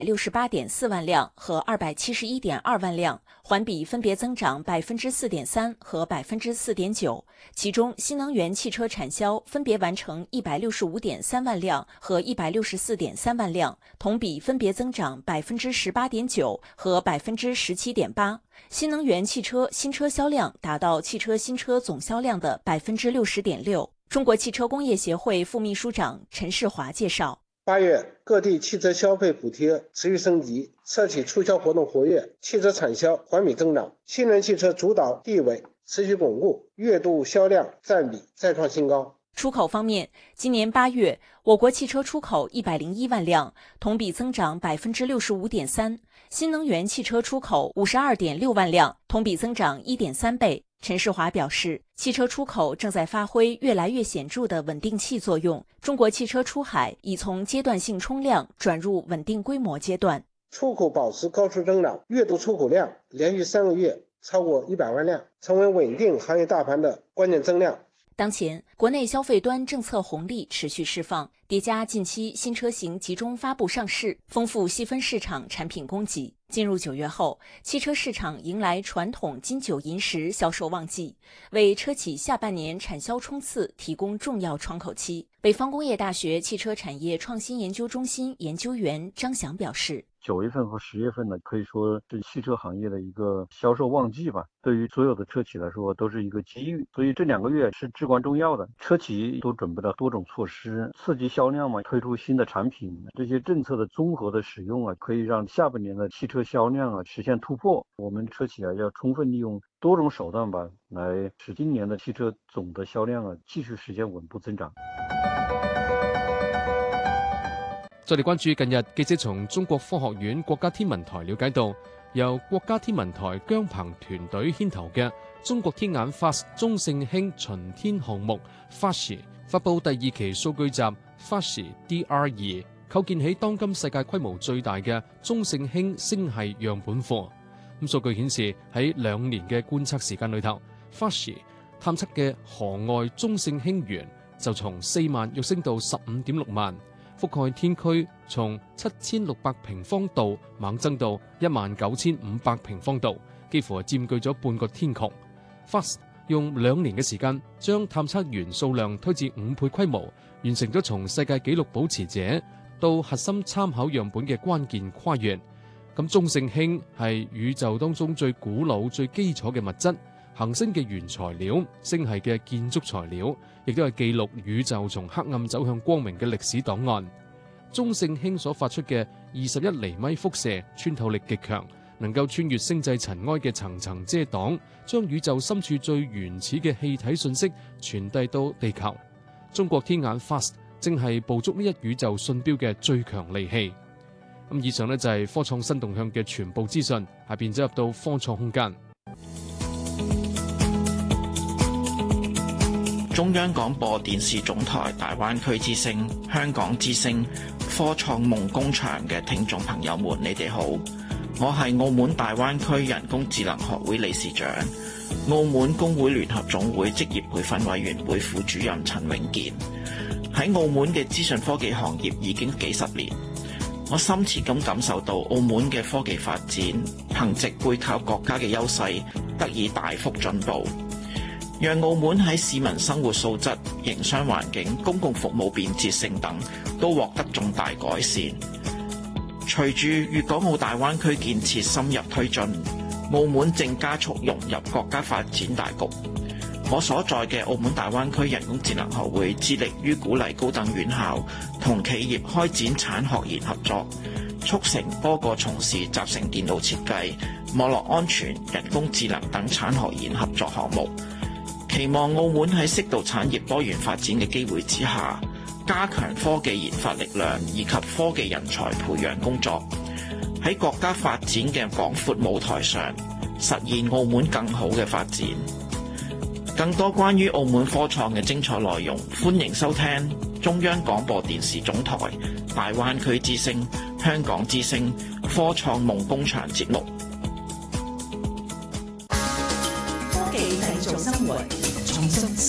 68.4万辆和271.2万辆，环比分别增长4.3%和4.9%。其中，新能源汽车产销分别完成165.3万辆和164.3万辆，同比分别增长18.9%和17.8%。新能源汽车新车销量达到汽车新车总销量的60.6%。中国汽车工业协会副秘书长陈世华介绍。 8月，各地汽车消费补贴持续升级，车企促销活动活跃，汽车产销环比增长，新能源汽车主导地位持续巩固，月度销量占比再创新高。 出口方面，今年8月，我国汽车出口101万辆，同比增长65.3%；新能源汽车出口52.6万辆，同比增长1.3倍。陈世华表示，汽车出口正在发挥越来越显著的稳定器作用，中国汽车出海已从阶段性冲量转入稳定规模阶段。 出口保持高速增长，月度出口量连续3个月超过100万辆，成为稳定行业大盘的关键增量。 当前，国内消费端政策红利持续释放，叠加近期新车型集中发布上市，丰富细分市场产品供给。进入9月后，汽车市场迎来传统金九银十销售旺季，为车企下半年产销冲刺提供重要窗口期。北方工业大学汽车产业创新研究中心研究员张翔表示 ，9月份和10月份呢，可以说是汽车行业的一个销售旺季吧。对于所有的车企来说，都是一个机遇。所以这2个月是至关重要的。车企都准备了多种措施，刺激销量嘛，推出新的产品。这些政策的综合的使用啊，可以让下半年的汽车销量啊实现突破。我们车企啊要充分利用多种手段吧，来使今年的汽车总的销量啊继续实现稳步增长。 再嚟關注近日記者從中國科學院國家天文台了解到，由國家天文台姜鵬團隊牽頭嘅中國天眼 FAST 中性氫巡天項目 FAST 發布第2期數據集 FAST DR2，構建起當今世界規模最大嘅中性氫星系樣本庫。數據顯示喺2年嘅觀測時間裏頭 ，FAST 探測嘅河外中性氫源就從4萬躍升到15.6萬。覆蓋天區從7600平方度猛增到19500平方度，幾乎係佔據咗半個天穹。FAST 用2年嘅時間，將探測源數量推至5倍規模，完成咗從世界紀錄保持者到核心參考樣本嘅關鍵跨越。咁中性氫係宇宙當中最古老、最基礎嘅物質，行星嘅原材料，星系嘅建築材料，亦都係記錄宇宙從黑暗走向光明嘅歷史檔案。中性氫所發出嘅21厘米輻射穿透力極強，能夠穿越星際塵埃嘅層層遮擋，將宇宙深處最原始嘅氣體信息傳遞到地球。中國天眼 FAST 正係捕捉呢一宇宙信標嘅最強利器。以上呢就係科創新動向嘅全部資訊，下邊走入到科創空間。 中央廣播電視總台大灣區之聲、香港之聲、科創夢工場嘅聽眾朋友們，你哋好，我係澳門大灣區人工智能學會理事長、澳門工會聯合總會職業培訓委員會副主任陳永健。喺澳門嘅資訊科技行業已經幾十年，我深切咁感受到澳門嘅科技發展，憑藉背靠國家嘅優勢，得以大幅進步。讓澳門喺市民生活素質、營商環境、公共服務便捷性等都獲得重大改善。隨住粵港澳大灣區建設深入推進，澳門正加速融入國家發展大局。我所在嘅澳門大灣區人工智能學會致力於鼓勵高等院校同企業開展產學研合作，促成多個從事集成電腦設計、網絡安全、人工智能等產學研合作項目。期望澳門喺適度產業多元發展嘅機會之下，加強科技研發力量以及科技人才培養工作，喺國家發展嘅廣闊舞台上，實現澳門更好嘅發展。更多關於澳門科創嘅精彩內容，歡迎收聽中央廣播電視總台大灣區之聲、香港之聲科創夢工場節目。 科技製造生活，創新